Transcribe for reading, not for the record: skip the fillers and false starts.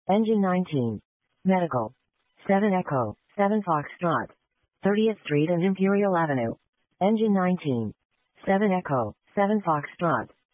Engine 19. Medical. 7 Echo, 7 Foxtrot. 30th Street and Imperial Avenue. Engine 19. 7 Echo, 7 Foxtrot.